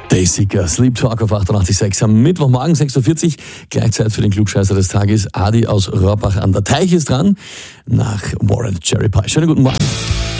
Dayseeker, Sleep Talk auf 88.6 am Mittwochmorgen, 6.40 Uhr. Gleichzeit für den Klugscheißer des Tages. Adi aus Rohrbach an der Teich ist dran nach Warren Cherry Pie. Schönen guten Morgen.